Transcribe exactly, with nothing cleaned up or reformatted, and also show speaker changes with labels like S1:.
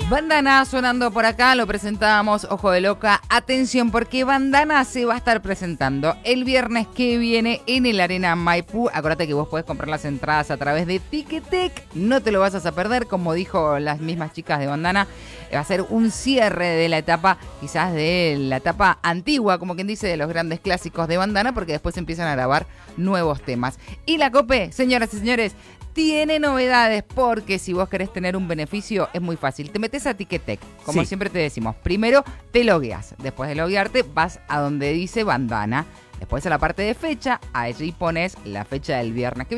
S1: Bandana sonando por acá, lo presentábamos, Ojo de Loca. Atención, porque Bandana se va a estar presentando el viernes que viene en el Arena Maipú. Acuérdate que vos podés comprar las entradas a través de Ticketek. No te lo vas a perder, como dijo las mismas chicas de Bandana. Va a ser un cierre de la etapa, quizás de la etapa antigua, como quien dice, de los grandes clásicos de Bandana, porque después empiezan a grabar nuevos temas. Y la COPE, señoras y señores, tiene novedades, porque si vos querés tener un beneficio es muy fácil. Te metes a Ticketek, como sí. siempre te decimos. Primero te logueas, después de loguearte vas a donde dice Bandana, después a la parte de fecha, allí pones la fecha del viernes que viene.